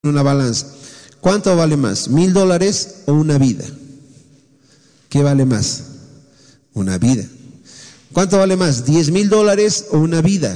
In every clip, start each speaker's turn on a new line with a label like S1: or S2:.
S1: una balanza. ¿Cuánto vale más? $1,000 o una vida? ¿Qué vale más? Una vida. ¿Cuánto vale más? $10,000 o una vida?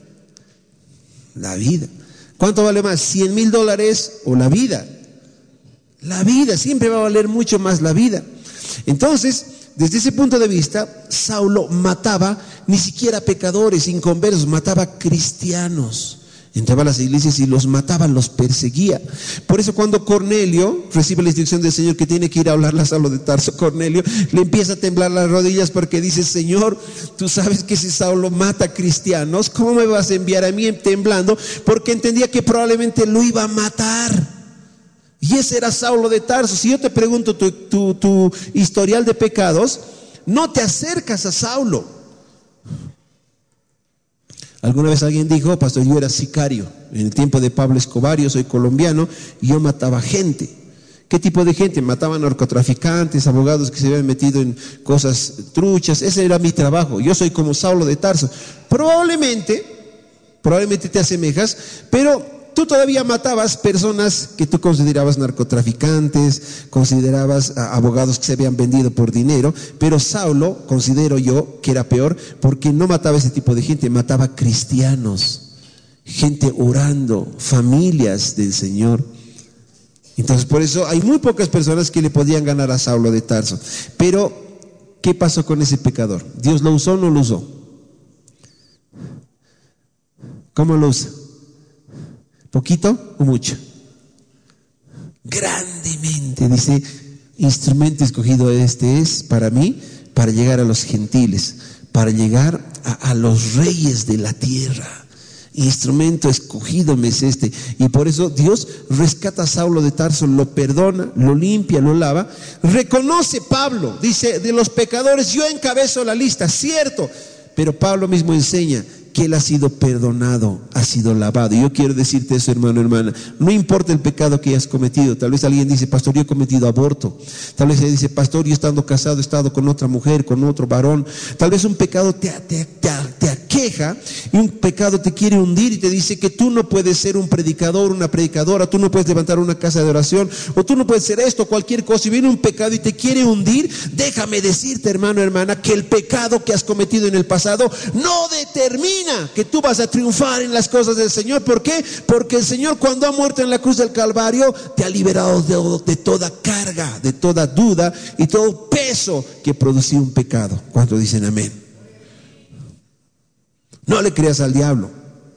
S1: La vida. ¿Cuánto vale más? $100,000 o la vida? La vida. Siempre va a valer mucho más la vida. Entonces, desde ese punto de vista, Saulo mataba ni siquiera pecadores, inconversos, mataba cristianos. Entraba a las iglesias y los mataba, los perseguía. Por eso cuando Cornelio recibe la instrucción del Señor que tiene que ir a hablarle a Saulo de Tarso, Cornelio le empieza a temblar las rodillas porque dice: Señor, tú sabes que si Saulo mata cristianos, ¿cómo me vas a enviar a mí temblando? Porque entendía que probablemente lo iba a matar. Y ese era Saulo de Tarso. Si yo te pregunto tu historial de pecados, no te acercas a Saulo. Alguna vez alguien dijo: pastor, yo era sicario en el tiempo de Pablo Escobar, yo soy colombiano y yo mataba gente. ¿Qué tipo de gente? Mataba narcotraficantes, abogados que se habían metido en cosas truchas. Ese era mi trabajo. Yo soy como Saulo de Tarso. Probablemente te asemejas, pero tú todavía matabas personas que tú considerabas narcotraficantes, considerabas abogados que se habían vendido por dinero, pero Saulo, considero yo, que era peor, porque no mataba ese tipo de gente, mataba cristianos, gente orando, familias del Señor. Entonces, por eso hay muy pocas personas que le podían ganar a Saulo de Tarso. Pero, ¿qué pasó con ese pecador? ¿Dios lo usó o no lo usó? ¿Cómo lo usa? ¿Poquito o mucho? Grandemente. Dice: instrumento escogido este es para mí, para llegar a los gentiles, para llegar a los reyes de la tierra. Instrumento escogido me es este. Y por eso Dios rescata a Saulo de Tarso, lo perdona, lo limpia, lo lava. Reconoce Pablo, dice: de los pecadores yo encabezo la lista, cierto. Pero Pablo mismo enseña que él ha sido perdonado, ha sido lavado. Y yo quiero decirte eso, hermano, hermana. No importa el pecado que hayas cometido. Tal vez alguien dice: pastor, yo he cometido aborto. Tal vez alguien dice: pastor, yo estando casado he estado con otra mujer, con otro varón. Tal vez un pecado te aqueja y un pecado te quiere hundir y te dice que tú no puedes ser un predicador, una predicadora, tú no puedes levantar una casa de oración, o tú no puedes ser esto, cualquier cosa, y viene un pecado y te quiere hundir. Déjame decirte, hermano, hermana, que el pecado que has cometido en el pasado no determina que tú vas a triunfar en las cosas del Señor. ¿Por qué? Porque el Señor, cuando ha muerto en la cruz del Calvario, te ha liberado de toda carga, de toda duda y todo peso que producía un pecado. ¿Cuántos dicen amén? No le creas al diablo.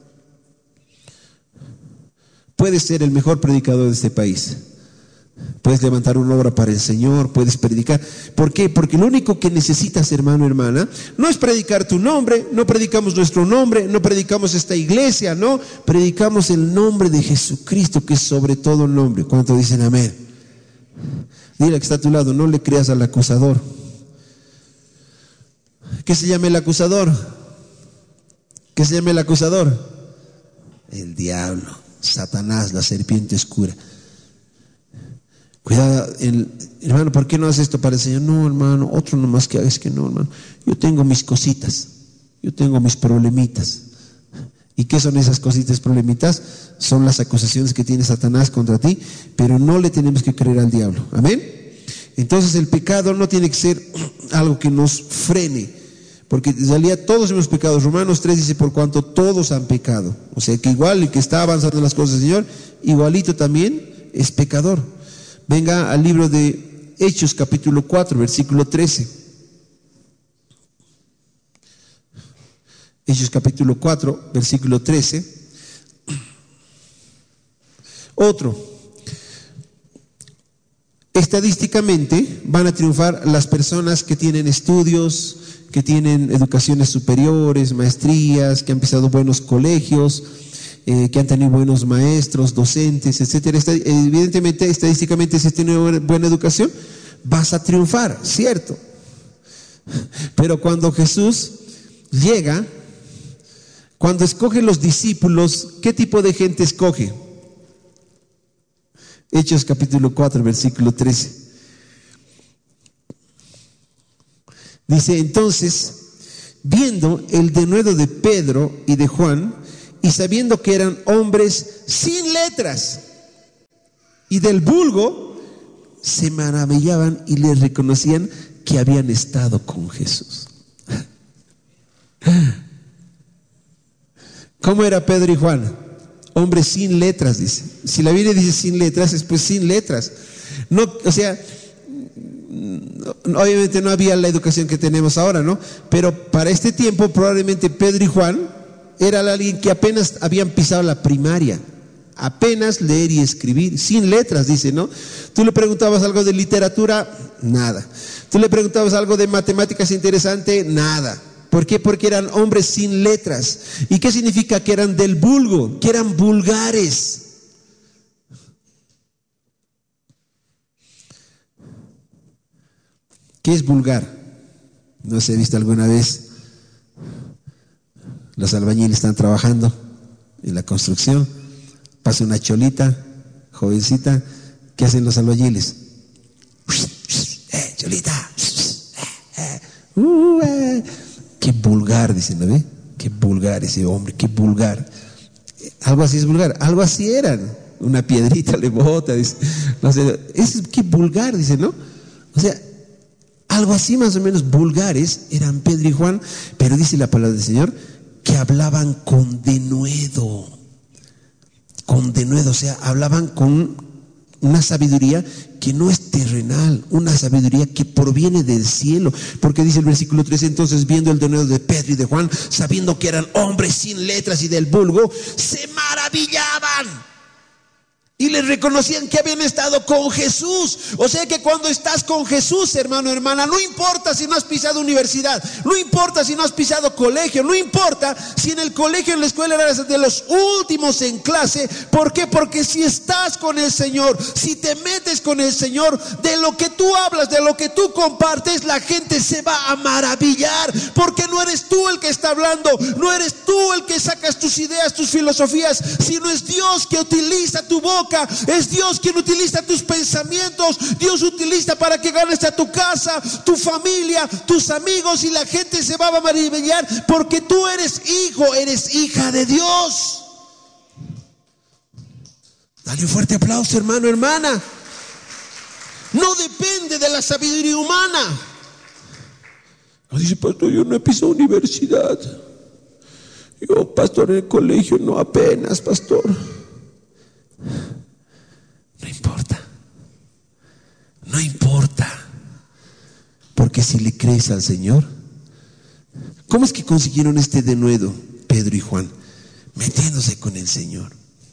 S1: Puedes ser el mejor predicador de este país, puedes levantar una obra para el Señor, puedes predicar. ¿Por qué? Porque lo único que necesitas, hermano, hermana, no es predicar tu nombre. No predicamos nuestro nombre, no predicamos esta iglesia, no, predicamos el nombre de Jesucristo, que es sobre todo nombre. ¿Cuántos dicen amén? Dile que está a tu lado: no le creas al acusador. ¿Qué se llama el acusador? ¿Qué se llama el acusador? El diablo, Satanás, la serpiente oscura. Cuidado, hermano, ¿por qué no haces esto para el Señor? No, hermano, otro nomás que hagas. Que no, hermano, yo tengo mis cositas, yo tengo mis problemitas. ¿Y qué son esas cositas, problemitas? Son las acusaciones que tiene Satanás contra ti, pero no le tenemos que creer al diablo. Amén. Entonces el pecado no tiene que ser algo que nos frene, porque en realidad todos hemos pecado. Romanos 3 dice: por cuanto todos han pecado. O sea que igual el que está avanzando en las cosas del Señor, igualito también es pecador. Venga al libro de Hechos, capítulo 4, versículo 13. Hechos capítulo 4, versículo 13. Otro. Estadísticamente van a triunfar las personas que tienen estudios, que tienen educaciones superiores, maestrías, que han pisado buenos colegios, que han tenido buenos maestros, docentes, etcétera. Evidentemente, estadísticamente, si tienes buena educación, vas a triunfar, ¿cierto? Pero cuando Jesús llega, cuando escoge los discípulos, ¿qué tipo de gente escoge? Hechos capítulo 4, versículo 13. Dice: entonces, viendo el denuedo de Pedro y de Juan, y sabiendo que eran hombres sin letras, y del vulgo se maravillaban y le reconocían que habían estado con Jesús. ¿Cómo era Pedro y Juan? Hombres sin letras, dice. Si la Biblia dice sin letras, es pues sin letras. No, o sea, obviamente no había la educación que tenemos ahora, ¿no? Pero para este tiempo probablemente Pedro y Juan era alguien que apenas habían pisado la primaria, apenas leer y escribir, sin letras, dice, ¿no? Tú le preguntabas algo de literatura, nada. Tú le preguntabas algo de matemáticas interesante, nada. ¿Por qué? Porque eran hombres sin letras. ¿Y qué significa? Que eran del vulgo, que eran vulgares. ¿Qué es vulgar? No sé, he visto alguna vez los albañiles están trabajando en la construcción, pasa una cholita, jovencita, ¿qué hacen los albañiles? Cholita, qué vulgar, dicen, ¿no ve? Qué vulgar ese hombre, qué vulgar. Algo así es vulgar, algo así eran. Una piedrita le bota, dice, no sé, es qué vulgar, dice, ¿no? O sea, algo así más o menos vulgares eran Pedro y Juan, pero dice la palabra del Señor que hablaban con denuedo, o sea, hablaban con una sabiduría que no es terrenal, una sabiduría que proviene del cielo, porque dice el versículo 13, entonces viendo el denuedo de Pedro y de Juan, sabiendo que eran hombres sin letras y del vulgo, se maravillaban. Y les reconocían que habían estado con Jesús. O sea que cuando estás con Jesús, hermano, hermana, no importa si no has pisado universidad, no importa si no has pisado colegio, no importa si en el colegio, en la escuela eras de los últimos en clase. ¿Por qué? Porque si estás con el Señor, si te metes con el Señor, de lo que tú hablas, de lo que tú compartes, la gente se va a maravillar. Porque no eres tú el que está hablando, no eres tú el que sacas tus ideas, tus filosofías, sino es Dios que utiliza tu boca. Es Dios quien utiliza tus pensamientos. Dios utiliza para que ganes a tu casa, tu familia, tus amigos, y la gente se va a maravillar porque tú eres hijo, eres hija de Dios. Dale un fuerte aplauso, hermano, hermana. No depende de la sabiduría humana. Dice, pastor, yo no he pisado universidad. Yo, pastor, en el colegio no, apenas, pastor. No importa, no importa, porque si le crees al Señor. ¿Cómo es que consiguieron este denuedo Pedro y Juan? Metiéndose con el Señor.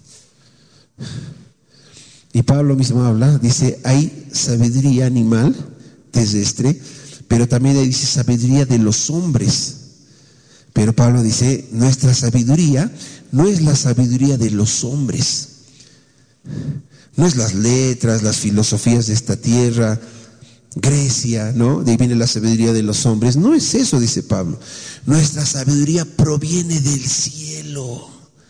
S1: Y Pablo mismo habla, dice, hay sabiduría animal, terrestre, pero también hay, dice, sabiduría de los hombres. Pero Pablo dice, nuestra sabiduría no es la sabiduría de los hombres. No es las letras, las filosofías de esta tierra, Grecia, ¿no? De ahí viene la sabiduría de los hombres. No es eso, dice Pablo. Nuestra sabiduría proviene del cielo.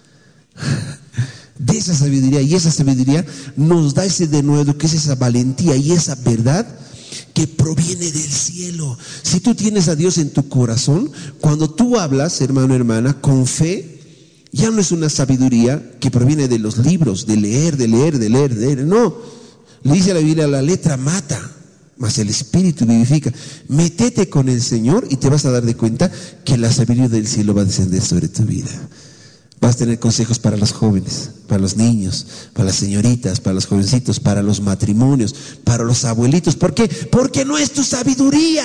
S1: De esa sabiduría, y esa sabiduría nos da ese denuedo, que es esa valentía y esa verdad que proviene del cielo. Si tú tienes a Dios en tu corazón, cuando tú hablas, hermano, hermana, con fe, ya no es una sabiduría que proviene de los libros, de leer. No, le dice a la Biblia, la letra mata, mas el espíritu vivifica. Métete con el Señor y te vas a dar de cuenta que la sabiduría del cielo va a descender sobre tu vida. Vas a tener consejos para los jóvenes, para los niños, para las señoritas, para los jovencitos, para los matrimonios, para los abuelitos. ¿Por qué? Porque no es tu sabiduría.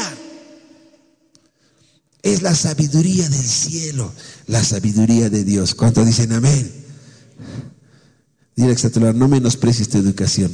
S1: Es la sabiduría del cielo, la sabiduría de Dios. ¿Cuántos dicen amén? Dile al que está a tu lado, no menosprecies tu educación.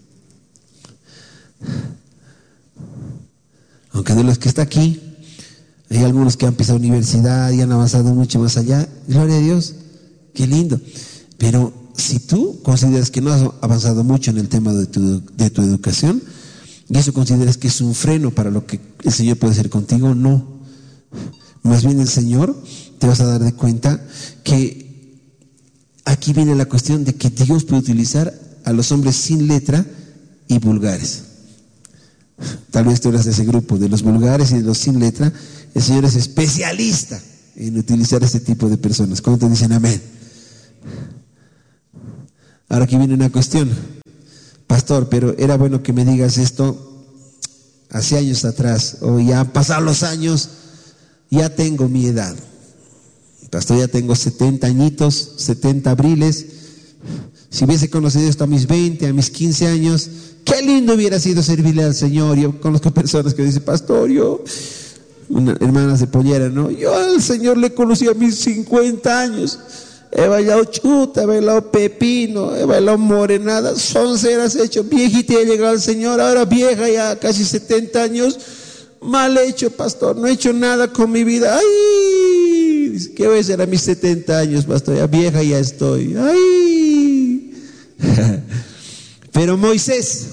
S1: Aunque de los que está aquí, hay algunos que han pisado universidad y han avanzado mucho más allá. Gloria a Dios, qué lindo. Pero si tú consideras que no has avanzado mucho en el tema de tu educación, y eso consideras que es un freno para lo que el Señor puede hacer contigo, no. Más bien el Señor, te vas a dar de cuenta que aquí viene la cuestión de que Dios puede utilizar a los hombres sin letra y vulgares. Tal vez tú eres de ese grupo, de los vulgares y de los sin letra. El Señor es especialista en utilizar ese tipo de personas. ¿Cómo te dicen amén? Ahora aquí viene una cuestión. pastor, pero era bueno que me digas esto hace años atrás, o ya han pasado los años, ya tengo mi edad. Pastor, ya tengo 70 añitos, 70 abriles. Si hubiese conocido esto a mis 20, a mis 15 años, qué lindo hubiera sido servirle al Señor. Yo conozco personas que dicen, pastor, hermanas de pollera, ¿no? Yo al Señor le conocí a mis 50 años. He bailado chuta, he bailado pepino, he bailado morenada, sonceras he hecho, viejita y he llegado al Señor, ahora vieja ya casi 70 años, mal hecho, pastor, no he hecho nada con mi vida. ¡Ay! ¿Qué voy a hacer a mis 70 años, pastor? Ya vieja ya estoy. ¡Ay! Pero Moisés,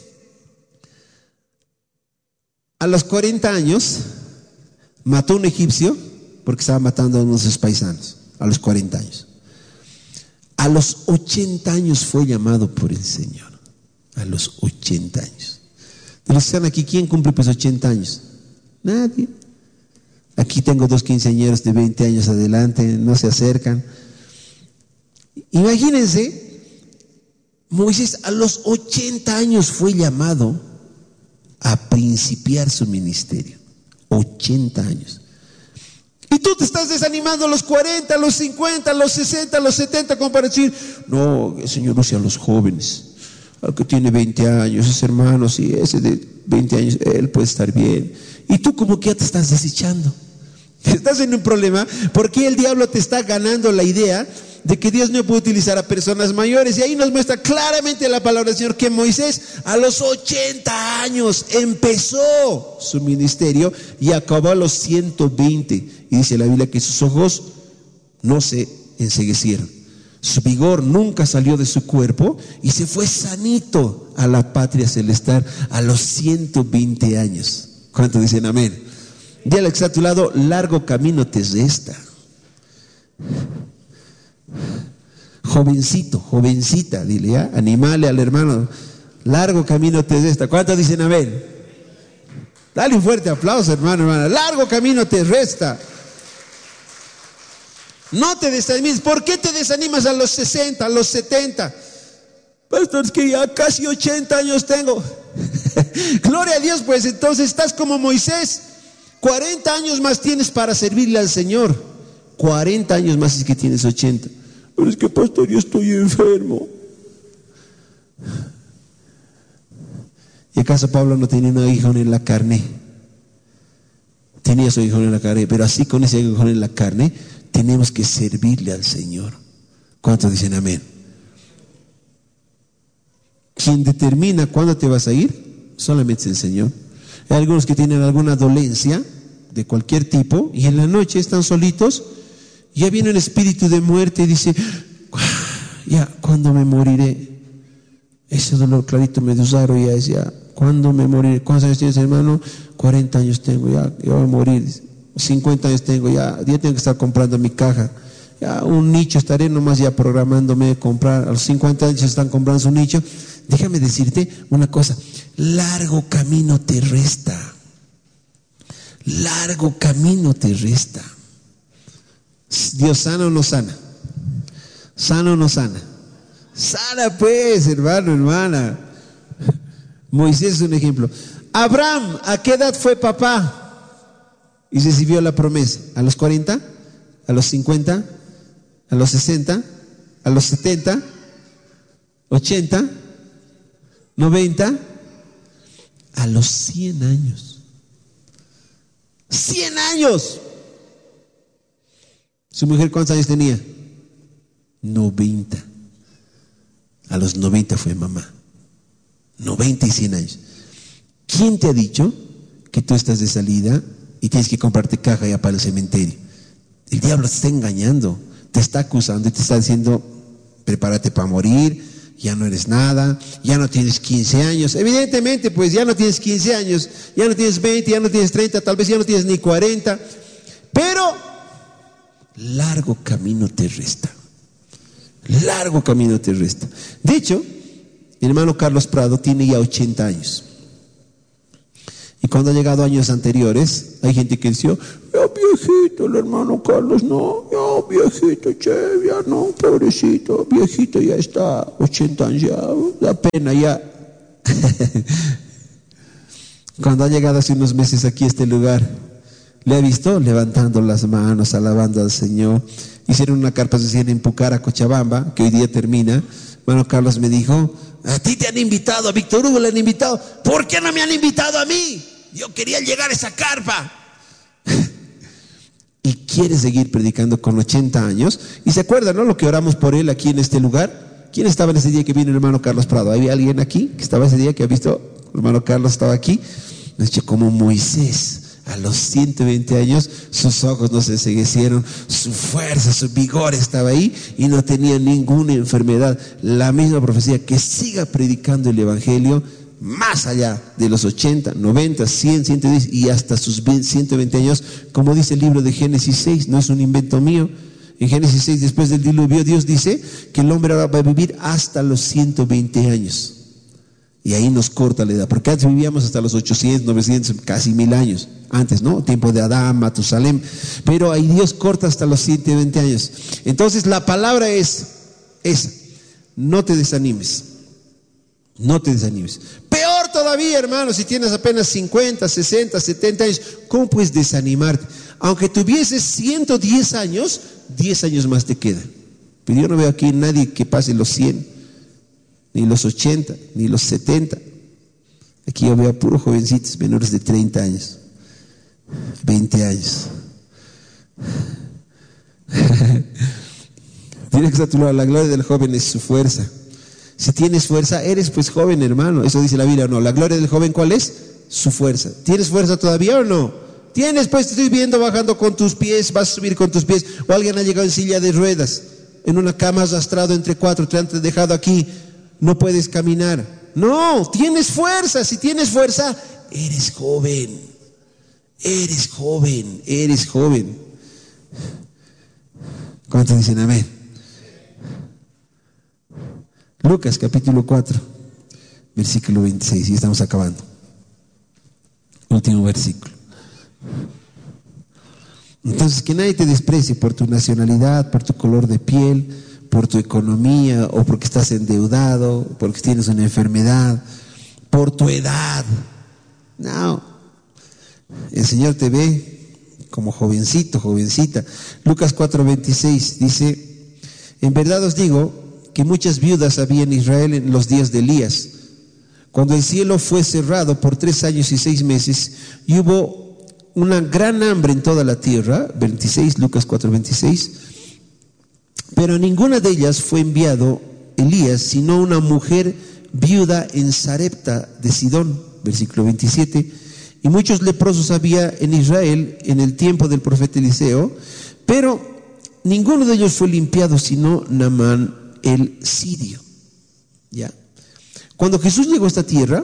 S1: a los 40 años, mató a un egipcio porque estaba matando a uno de sus paisanos, a los 40 años. A los 80 años fue llamado por el Señor. A los 80 años. De los que están aquí, ¿quién cumple pues 80 años? Nadie. Aquí tengo 2 quinceañeros de 20 años adelante, no se acercan. Imagínense, Moisés a los 80 años fue llamado a principiar su ministerio. 80 años. Y tú te estás desanimando a los 40, a los 50, a los 60, a los 70, como para decir, no, el Señor no sea a los jóvenes, al que tiene 20 años, ese hermano, sí, ese de 20 años, él puede estar bien. Y tú como que ya te estás desechando. Estás en un problema porque el diablo te está ganando la idea de que Dios no puede utilizar a personas mayores. Y ahí nos muestra claramente la palabra del Señor que Moisés a los 80 años empezó su ministerio y acabó a los 120. Y dice la Biblia que sus ojos no se enceguecieron, su vigor nunca salió de su cuerpo y se fue sanito a la patria celestial a los 120 años. ¿Cuántos dicen amén? Dile al que está a tu lado, largo camino te resta. Jovencito, jovencita, dile, ¿ya? Animale al hermano, largo camino te resta. ¿Cuántos dicen amén? Dale un fuerte aplauso, hermano, hermana. Largo camino te resta. No te desanimes. ¿Por qué te desanimas a los 60, a los 70? Pastor, es que ya casi 80 años tengo. Gloria a Dios, pues entonces estás como Moisés. 40 años más tienes para servirle al Señor. 40 años más es que tienes 80. Pero es que, pastor, yo estoy enfermo. ¿Y acaso Pablo no tenía un aguijón en la carne? Tenía su aguijón en la carne, pero así con ese aguijón en la carne tenemos que servirle al Señor. ¿Cuántos dicen amén? Quien determina cuándo te vas a ir solamente es el Señor. Hay algunos que tienen alguna dolencia de cualquier tipo y en la noche están solitos, ya viene un espíritu de muerte y dice, ya, ¿cuándo me moriré? Ese dolor clarito medusario ya es ya, ¿cuándo me moriré? ¿Cuántos años tienes, hermano? 40 años tengo, ya voy a morir. 50 años tengo, ya tengo que estar comprando mi caja. Ya un nicho estaré nomás ya programándome comprar. A los 50 años están comprando su nicho. Déjame decirte una cosa, largo camino te resta. Largo camino te resta. Dios sana o no sana. Sana o no sana. Sana pues, hermano, hermana. Moisés es un ejemplo. Abraham, ¿a qué edad fue papá? Y recibió la promesa. ¿A los 40? ¿A los 50? ¿A los 60? ¿A los 70? ¿80? ¿90? A los 100 años. 100 años. ¿Su mujer cuántos años tenía? 90. A los 90 fue mamá. 90 y 100 años. ¿Quién te ha dicho que tú estás de salida y tienes que comprarte caja ya para el cementerio? El diablo te está engañando, te está acusando y te está diciendo, prepárate para morir, ya no eres nada, ya no tienes 15 años. Evidentemente, pues ya no tienes 15 años, ya no tienes 20, ya no tienes 30, tal vez ya no tienes ni 40, pero largo camino te resta. Largo camino te resta. De hecho, mi hermano Carlos Prado tiene ya 80 años. Y cuando ha llegado a años anteriores, hay gente que dice, viejito el hermano Carlos, no, ya viejito, che, ya no, pobrecito, viejito ya está, 80 años ya, da pena ya. Cuando ha llegado hace unos meses aquí a este lugar, le he visto levantando las manos, alabando al Señor. Hicieron una carpa social en Pucara, Cochabamba, que hoy día termina. Hermano Carlos me dijo, a ti te han invitado, a Víctor Hugo le han invitado, ¿por qué no me han invitado a mí? Yo quería llegar a esa carpa. Y quiere seguir predicando con 80 años. Y se acuerdan, ¿no? Lo que oramos por él aquí en este lugar. ¿Quién estaba en ese día que vino el hermano Carlos Prado? ¿Había alguien aquí que estaba ese día que ha visto? El hermano Carlos estaba aquí. De hecho, como Moisés, a los 120 años, sus ojos no se enceguecieron, su fuerza, su vigor estaba ahí y no tenía ninguna enfermedad. La misma profecía, que siga predicando el evangelio más allá de los 80, 90, 100, 110 y hasta sus 120 años, como dice el libro de Génesis 6, no es un invento mío. En Génesis 6, después del diluvio, Dios dice que el hombre ahora va a vivir hasta los 120 años. Y ahí nos corta la edad, porque antes vivíamos hasta los 800, 900, casi 1000 años. Antes, ¿no? Tiempo de Adán, Matusalem. Pero ahí Dios corta hasta los 120 años. Entonces la palabra es esa: no te desanimes. No te desanimes. Peor todavía, hermano, si tienes apenas 50, 60, 70 años, ¿cómo puedes desanimarte? Aunque tuvieses 110 años, 10 años más te quedan. Pero yo no veo aquí nadie que pase los 100, ni los 80, ni los 70. Aquí yo veo a puros jovencitos menores de 30 años, 20 años. Tienes que estar a tu lado. La gloria del joven es su fuerza. Si tienes fuerza, eres pues joven, hermano. Eso dice la Biblia, ¿o no? La gloria del joven, ¿cuál es? Su fuerza. ¿Tienes fuerza todavía o no? Tienes, pues te estoy viendo bajando con tus pies, vas a subir con tus pies. O alguien ha llegado en silla de ruedas, en una cama arrastrado entre 4, te han dejado aquí, no puedes caminar. No, tienes fuerza. Si tienes fuerza, eres joven. Eres joven, eres joven. ¿Cuántos dicen amén? Lucas capítulo 4, versículo 26, y estamos acabando. Último versículo. Entonces, que nadie te desprecie por tu nacionalidad, por tu color de piel, por tu economía, o porque estás endeudado, porque tienes una enfermedad, por tu edad. No, el Señor te ve como jovencito, jovencita. Lucas 4:26 dice: en verdad os digo que muchas viudas había en Israel en los días de Elías, cuando el cielo fue cerrado por 3 años y 6 meses, y hubo una gran hambre en toda la tierra. 26, Lucas 4:26. Pero a ninguna de ellas fue enviado Elías, sino una mujer viuda en Sarepta de Sidón. Versículo 27. Y muchos leprosos había en Israel en el tiempo del profeta Eliseo, pero ninguno de ellos fue limpiado, sino Naamán el sirio. ¿Ya? Cuando Jesús llegó a esta tierra,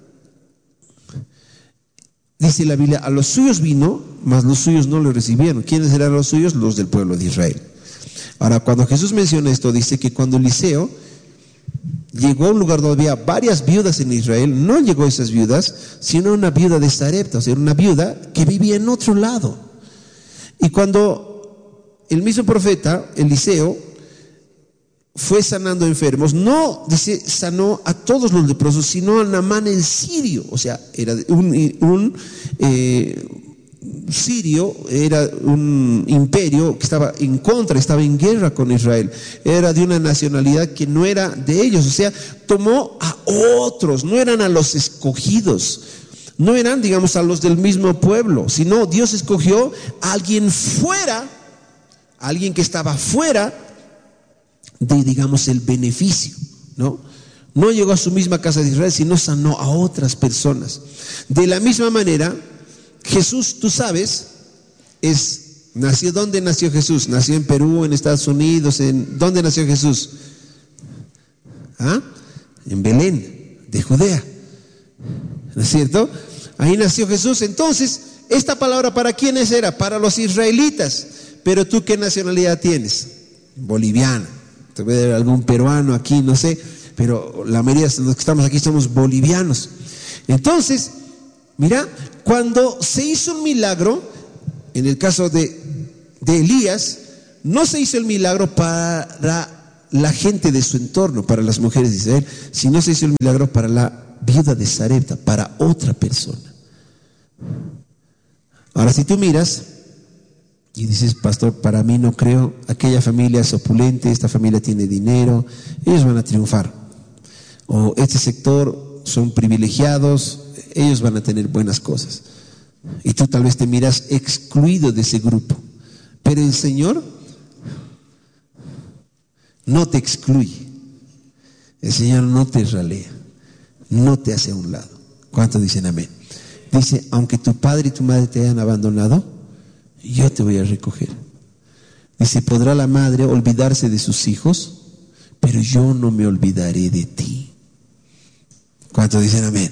S1: dice la Biblia, a los suyos vino, mas los suyos no lo recibieron. ¿Quiénes eran los suyos? Los del pueblo de Israel. Ahora, cuando Jesús menciona esto, dice que cuando Eliseo llegó a un lugar donde había varias viudas en Israel, no llegó a esas viudas, sino una viuda de Sarepta, o sea, una viuda que vivía en otro lado. Y cuando el mismo profeta Eliseo fue sanando enfermos, no, dice, sanó a todos los leprosos, sino a Naamán el sirio. O sea, era un sirio, era un imperio que estaba en contra, estaba en guerra con Israel, era de una nacionalidad que no era de ellos. O sea, tomó a otros, no eran a los escogidos, no eran, digamos, a los del mismo pueblo, sino Dios escogió a alguien fuera, a alguien que estaba fuera de, digamos, el beneficio, ¿no? No llegó a su misma casa de Israel, sino sanó a otras personas. De la misma manera, Jesús, tú sabes, nació. ¿Dónde nació Jesús? Nació en Perú, en Estados Unidos. ¿Dónde nació Jesús? En Belén, de Judea, ¿no es cierto? Ahí nació Jesús. Entonces, esta palabra, ¿para quiénes era? Para los israelitas. Pero tú, ¿qué nacionalidad tienes? Boliviana. Te voy a dar algún peruano aquí, no sé, pero la mayoría de los que estamos aquí somos bolivianos. Entonces, mira, cuando se hizo un milagro, en el caso de Elías, no se hizo el milagro para la gente de su entorno, para las mujeres de Israel, sino se hizo el milagro para la viuda de Sarepta, para otra persona. Ahora, si tú miras y dices, pastor, para mí no creo, aquella familia es opulente, esta familia tiene dinero, ellos van a triunfar. O este sector son privilegiados, ellos van a tener buenas cosas. Y tú tal vez te miras excluido de ese grupo. Pero el Señor no te excluye. El Señor no te ralea, no te hace a un lado. ¿Cuántos dicen amén? Dice, aunque tu padre y tu madre te hayan abandonado, yo te voy a recoger. Dice, podrá la madre olvidarse de sus hijos, pero yo no me olvidaré de ti. ¿Cuántos dicen amén?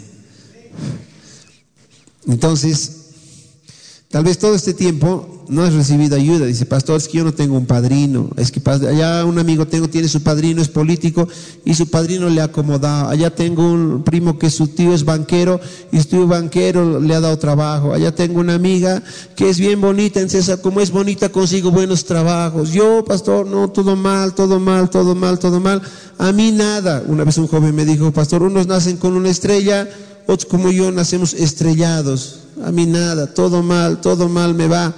S1: Entonces, tal vez todo este tiempo no has recibido ayuda. Dice, pastor, es que yo no tengo un padrino. Es que allá un amigo tiene su padrino, es político, y su padrino le ha acomodado. Allá tengo un primo que su tío es banquero, y su tío banquero le ha dado trabajo. Allá tengo una amiga que es bien bonita, entonces como es bonita consigo buenos trabajos. Yo, pastor, no, todo mal, todo mal, todo mal, todo mal. A mí nada. Una vez un joven me dijo, pastor, unos nacen con una estrella, otros como yo nacemos estrellados. A mí nada, todo mal me va.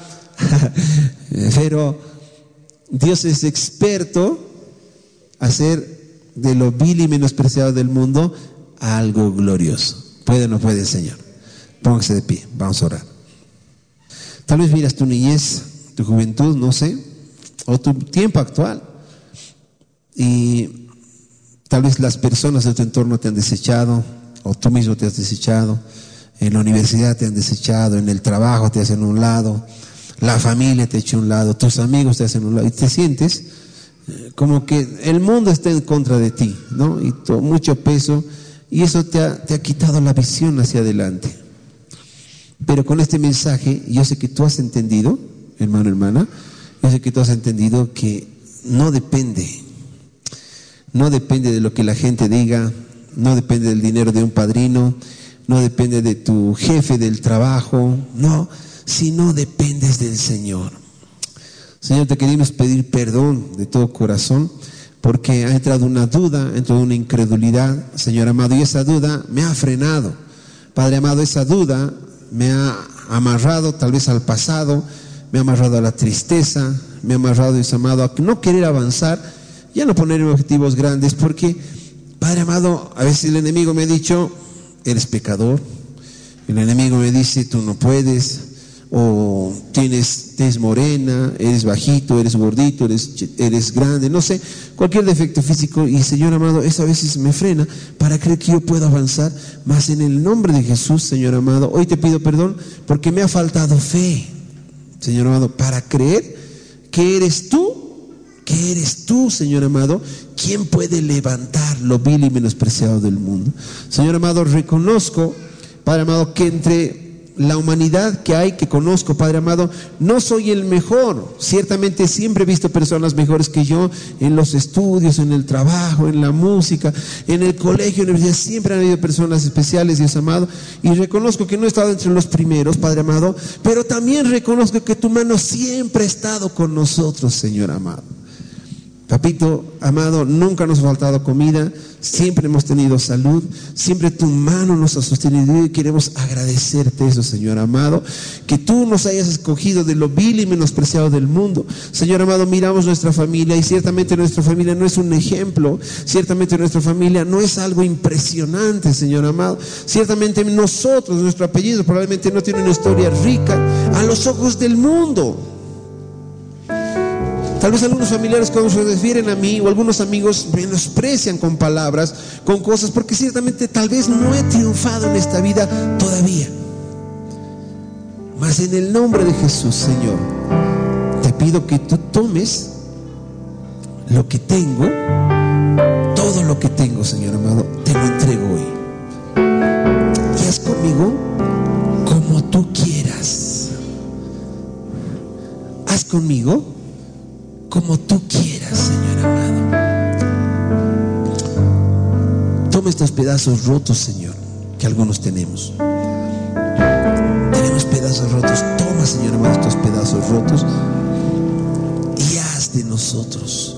S1: Pero Dios es experto hacer de lo vil y menospreciado del mundo algo glorioso. ¿Puede o no puede el Señor? Póngase de pie, vamos a orar. Tal vez miras tu niñez, tu juventud, no sé, o tu tiempo actual, y tal vez las personas de tu entorno te han desechado, o tú mismo te has desechado. En la universidad te han desechado, en el trabajo te hacen a un lado, la familia te echa a un lado, tus amigos te hacen a un lado, y te sientes como que el mundo está en contra de ti, ¿no? Y mucho peso, y eso te ha quitado la visión hacia adelante. Pero con este mensaje, yo sé que tú has entendido, hermano, hermana, yo sé que tú has entendido que no depende de lo que la gente diga, no depende del dinero de un padrino, no depende de tu jefe del trabajo, no, sino dependes del Señor. Señor, te queremos pedir perdón de todo corazón, porque ha entrado una duda, ha entrado una incredulidad, Señor amado, y esa duda me ha frenado. Padre amado, esa duda me ha amarrado tal vez al pasado, me ha amarrado a la tristeza, me ha amarrado, Dios amado, a no querer avanzar, ya no poner objetivos grandes, porque, Padre amado, a veces el enemigo me ha dicho, eres pecador. El enemigo me dice, tú no puedes, o tienes tez morena, eres bajito, eres gordito, eres grande, no sé, cualquier defecto físico. Y Señor amado, eso a veces me frena para creer que yo puedo avanzar. Mas en el nombre de Jesús, Señor amado, hoy te pido perdón porque me ha faltado fe, Señor amado, para creer que eres tú, Señor amado, quien puede levantar lo vil y menospreciado del mundo. Señor amado, reconozco, Padre amado, que entre la humanidad que hay, que conozco, Padre amado, no soy el mejor. Ciertamente siempre he visto personas mejores que yo en los estudios, en el trabajo, en la música, en el colegio, en la universidad. Siempre han habido personas especiales, Dios amado, y reconozco que no he estado entre los primeros, Padre amado, pero también reconozco que tu mano siempre ha estado con nosotros, Señor amado. Papito amado, nunca nos ha faltado comida, siempre hemos tenido salud, siempre tu mano nos ha sostenido, y queremos agradecerte eso, Señor amado, que tú nos hayas escogido de lo vil y menospreciado del mundo. Señor amado, miramos nuestra familia, y ciertamente nuestra familia no es un ejemplo, ciertamente nuestra familia no es algo impresionante, Señor amado. Ciertamente nosotros, nuestro apellido probablemente no tiene una historia rica a los ojos del mundo. Tal vez algunos familiares, cuando se refieren a mí, o algunos amigos, menosprecian con palabras, con cosas, porque ciertamente tal vez no he triunfado en esta vida todavía. Mas en el nombre de Jesús, Señor, te pido que tú tomes lo que tengo, todo lo que tengo, Señor amado, te lo entrego hoy. Y haz conmigo como tú quieras. Haz conmigo como tú quieras, Señor amado. Toma estos pedazos rotos, Señor, que algunos tenemos. Tenemos pedazos pedazos rotos. Toma, Señor amado, estos pedazos rotos y haz de nosotros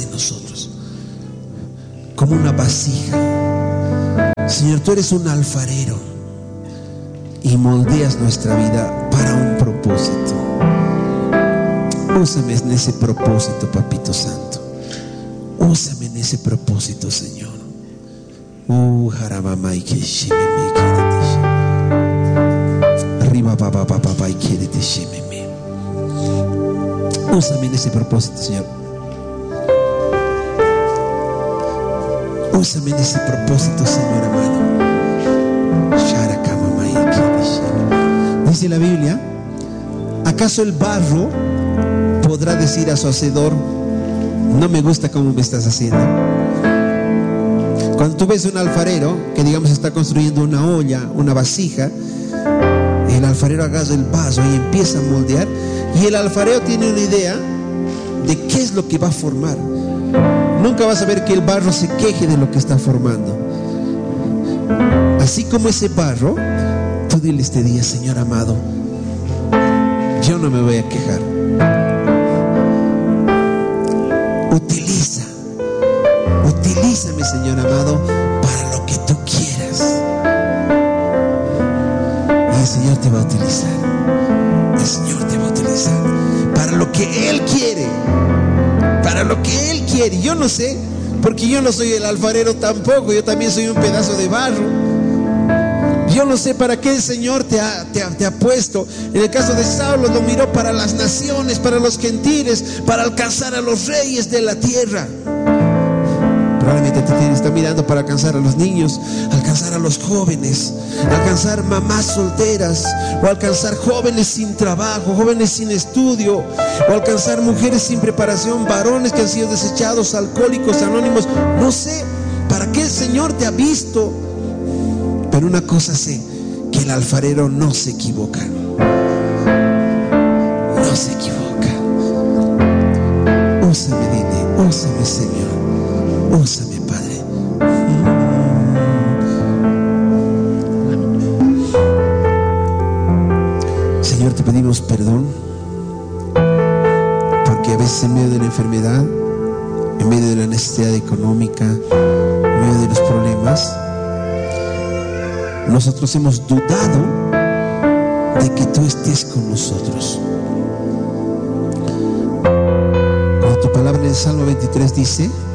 S1: como una vasija. Señor, tú eres un alfarero y moldeas nuestra vida para un propósito. Úsame en ese propósito, Papito Santo. Úsame en ese propósito, Señor. Arriba, papá, y quiérete, shememe. Úsame en ese propósito, Señor. Úsame en ese propósito, Señor amado. Dice la Biblia: ¿acaso el barro podrá decir a su hacedor: no me gusta cómo me estás haciendo? Cuando tú ves un alfarero que, digamos, está construyendo una olla, una vasija, el alfarero agarra el vaso y empieza a moldear, y el alfarero tiene una idea de qué es lo que va a formar. Nunca vas a ver que el barro se queje de lo que está formando. Así como ese barro, tú dile este día: Señor amado, yo no me voy a quejar. Utilízame, Señor amado, para lo que tú quieras. Y el Señor te va a utilizar. El Señor te va a utilizar para lo que Él quiere. Para lo que Él quiere. Yo no sé, porque yo no soy el alfarero tampoco. Yo también soy un pedazo de barro. Yo no sé para qué el Señor te ha puesto. En el caso de Saulo, lo miró para las naciones, para los gentiles, para alcanzar a los reyes de la tierra. Probablemente te está mirando para alcanzar a los niños, alcanzar a los jóvenes, alcanzar mamás solteras, o alcanzar jóvenes sin trabajo, jóvenes sin estudio, o alcanzar mujeres sin preparación, varones que han sido desechados, alcohólicos, anónimos. No sé para qué el Señor te ha visto, pero una cosa sé: que el alfarero no se equivoca. No se equivoca. Úsame, dile: úsame, Señor. Úsame, Padre. Señor, te pedimos perdón, porque a veces en medio de la enfermedad, en medio de la necesidad económica, en medio de los problemas, nosotros hemos dudado de que tú estés con nosotros. Cuando tu palabra en el Salmo 23 dice: